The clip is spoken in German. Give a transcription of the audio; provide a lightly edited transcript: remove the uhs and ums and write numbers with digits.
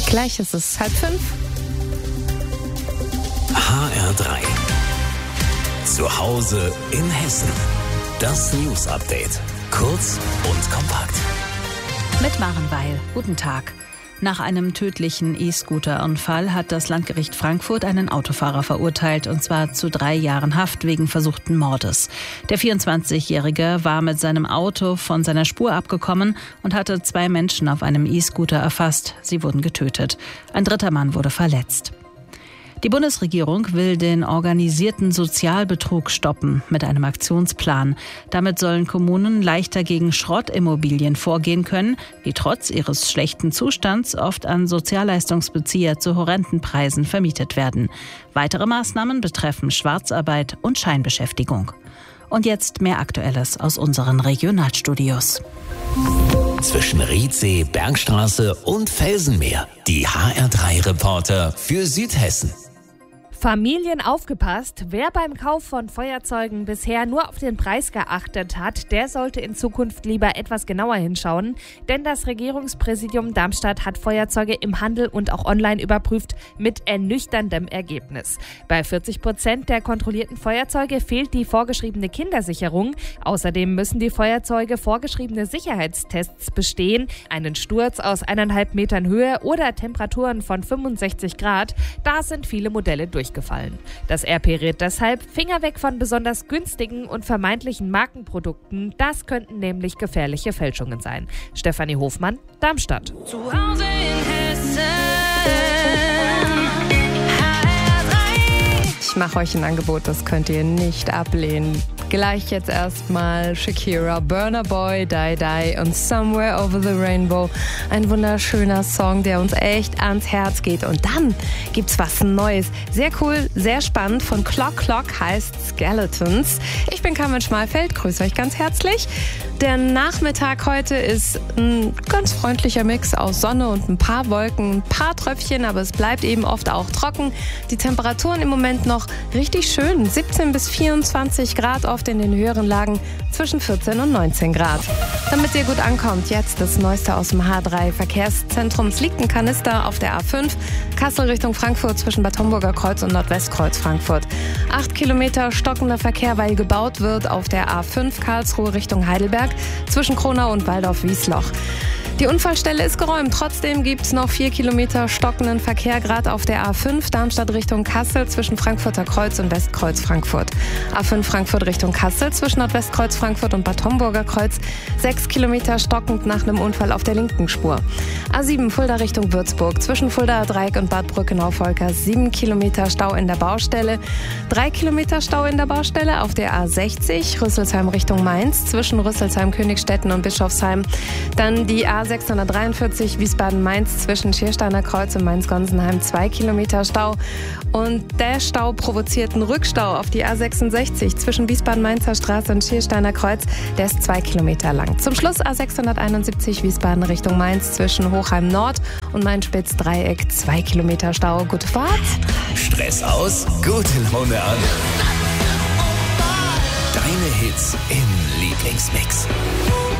Gleich ist es 4:30. HR3. Zu Hause in Hessen. Das News-Update. Kurz und kompakt. Mit Maren Weil. Guten Tag. Nach einem tödlichen E-Scooter-Unfall hat das Landgericht Frankfurt einen Autofahrer verurteilt, und zwar zu 3 Jahren Haft wegen versuchten Mordes. Der 24-Jährige war mit seinem Auto von seiner Spur abgekommen und hatte 2 Menschen auf einem E-Scooter erfasst. Sie wurden getötet. Ein dritter Mann wurde verletzt. Die Bundesregierung will den organisierten Sozialbetrug stoppen mit einem Aktionsplan. Damit sollen Kommunen leichter gegen Schrottimmobilien vorgehen können, die trotz ihres schlechten Zustands oft an Sozialleistungsbezieher zu horrenden Preisen vermietet werden. Weitere Maßnahmen betreffen Schwarzarbeit und Scheinbeschäftigung. Und jetzt mehr Aktuelles aus unseren Regionalstudios. Zwischen Riedsee, Bergstraße und Felsenmeer. Die HR3-Reporter für Südhessen. Familien aufgepasst, wer beim Kauf von Feuerzeugen bisher nur auf den Preis geachtet hat, der sollte in Zukunft lieber etwas genauer hinschauen, denn das Regierungspräsidium Darmstadt hat Feuerzeuge im Handel und auch online überprüft mit ernüchterndem Ergebnis. Bei 40% der kontrollierten Feuerzeuge fehlt die vorgeschriebene Kindersicherung. Außerdem müssen die Feuerzeuge vorgeschriebene Sicherheitstests bestehen, einen Sturz aus 1,5 Metern Höhe oder Temperaturen von 65 Grad. Da sind viele Modelle durchgefallen. Das RP rät deshalb, Finger weg von besonders günstigen und vermeintlichen Markenprodukten. Das könnten nämlich gefährliche Fälschungen sein. Stefanie Hofmann, Darmstadt. Zu Hause in Hessen. Ich mache euch ein Angebot, das könnt ihr nicht ablehnen. Gleich jetzt erstmal Shakira, Burna Boy, Die Die und Somewhere Over the Rainbow. Ein wunderschöner Song, der uns echt ans Herz geht. Und dann gibt's was Neues. Sehr cool, sehr spannend. Von Clock Clock heißt Skeletons. Ich bin Carmen Schmalfeld, grüße euch ganz herzlich. Der Nachmittag heute ist ein ganz freundlicher Mix aus Sonne und ein paar Wolken, ein paar Tröpfchen, aber es bleibt eben oft auch trocken. Die Temperaturen im Moment noch richtig schön, 17 bis 24 Grad, oft in den höheren Lagen zwischen 14 und 19 Grad. Damit ihr gut ankommt, jetzt das Neueste aus dem H3-Verkehrszentrum. Es liegt ein Kanister auf der A5, Kassel Richtung Frankfurt zwischen Bad Homburger Kreuz und Nordwestkreuz Frankfurt. 8 Kilometer stockender Verkehr, weil gebaut wird auf der A5 Karlsruhe Richtung Heidelberg zwischen Kronau und Waldorf-Wiesloch. Die Unfallstelle ist geräumt. Trotzdem gibt es noch 4 Kilometer stockenden Verkehr, gerade auf der A5 Darmstadt Richtung Kassel zwischen Frankfurter Kreuz und Westkreuz Frankfurt. A5 Frankfurt Richtung Kassel zwischen Nordwestkreuz Frankfurt und Bad Homburger Kreuz. 6 Kilometer stockend nach einem Unfall auf der linken Spur. A7 Fulda Richtung Würzburg zwischen Fuldaer Dreieck und Bad Brückenau-Volkers. 7 Kilometer Stau in der Baustelle. 3 Kilometer Stau in der Baustelle auf der A60 Rüsselsheim Richtung Mainz zwischen Rüsselsheim, Königstetten und Bischofsheim. Dann die A643 Wiesbaden-Mainz zwischen Schiersteiner Kreuz und Mainz-Gonsenheim. 2 Kilometer Stau. Und der Stau provoziert einen Rückstau auf die A66 zwischen Wiesbaden-Mainzer Straße und Schiersteiner Kreuz. Der ist 2 Kilometer lang. Zum Schluss A671 Wiesbaden Richtung Mainz zwischen Hochheim Nord und Main-Spitz-Dreieck. 2 Kilometer Stau. Gute Fahrt. Stress aus, gute Laune an. Deine Hits im Lieblingsmix.